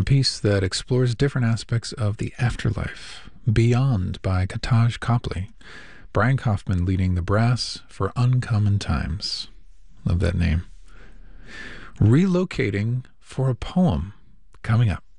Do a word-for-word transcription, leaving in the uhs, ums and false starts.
a piece that explores different aspects of the afterlife. Beyond by Kataj Copley. Brian Kaufman leading the brass for Uncommon Times. Love that name. Relocating for a Poem coming up.